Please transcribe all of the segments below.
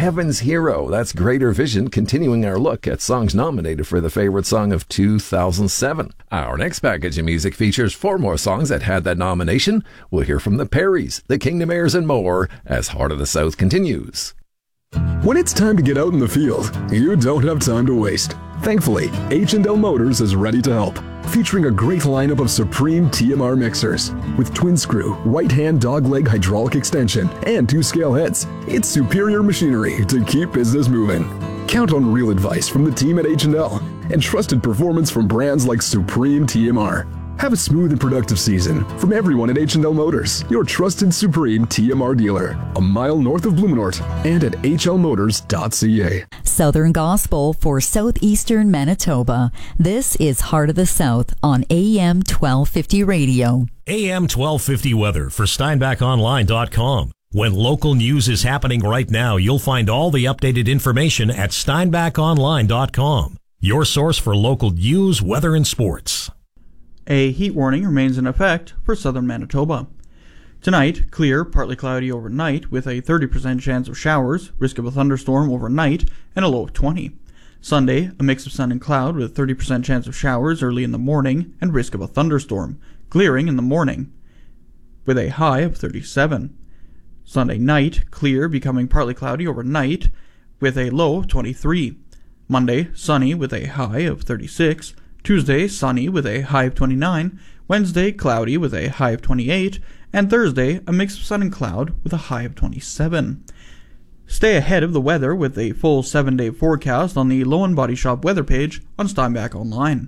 Heaven's Hero. That's Greater Vision, continuing our look at songs nominated for the favorite song of 2007. Our next package of music features 4 more songs that had that nomination. We'll hear from the Perrys, the Kingdom Airs, and more as Heart of the South continues. When it's time to get out in the field, you don't have time to waste. Thankfully, H&L Motors is ready to help, featuring a great lineup of Supreme TMR mixers. With twin screw, right-hand dogleg hydraulic extension, and 2 scale heads, it's superior machinery to keep business moving. Count on real advice from the team at H&L and trusted performance from brands like Supreme TMR. Have a smooth and productive season from everyone at H&L Motors, your trusted Supreme TMR dealer, a mile north of Blumenort and at hlmotors.ca. Southern Gospel for Southeastern Manitoba. This is Heart of the South on AM 1250 Radio. AM 1250 weather for SteinbachOnline.com. When local news is happening right now, you'll find all the updated information at SteinbachOnline.com. Your source for local news, weather, and sports. A heat warning remains in effect for southern Manitoba. Tonight, clear, partly cloudy overnight with a 30% chance of showers, risk of a thunderstorm overnight, and a low of 20. Sunday, a mix of sun and cloud with 30% chance of showers early in the morning and risk of a thunderstorm, clearing in the morning, with a high of 37. Sunday night, clear, becoming partly cloudy overnight with a low of 23. Monday, sunny with a high of 36. Tuesday, sunny with a high of 29, Wednesday, cloudy with a high of 28, and Thursday, a mix of sun and cloud with a high of 27. Stay ahead of the weather with a full 7-day forecast on the Lowen Body Shop weather page on Steinbach Online.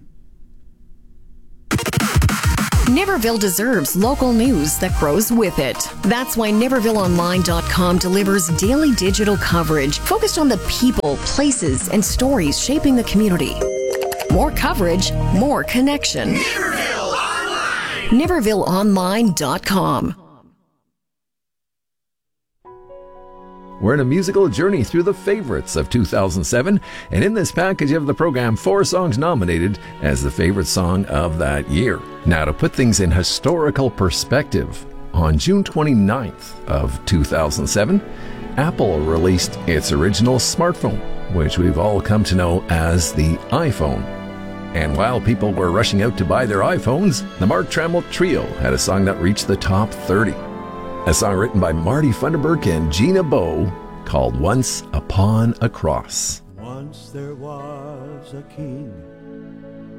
Niverville deserves local news that grows with it. That's why NivervilleOnline.com delivers daily digital coverage focused on the people, places, and stories shaping the community. More coverage, more connection. Niverville Online! NivervilleOnline.com. We're in a musical journey through the favorites of 2007, and in this package of the program, 4 songs nominated as the favorite song of that year. Now, to put things in historical perspective, on June 29th of 2007, Apple released its original smartphone, which we've all come to know as the iPhone. And while people were rushing out to buy their iPhones, the Mark Trammell Trio had a song that reached the top 30. A song written by Marty Funderburk and Gina Bow called Once Upon a Cross. Once there was a king